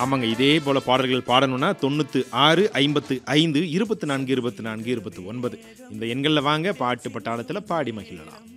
ஆமாங்க. இதே போல பாடல்கள் பாடணும்னா 96 55 24 24 29 இந்த எண்கள்ல வாங்க. பாட்டு பட்டாளத்துல பாடி மகிழலாம்.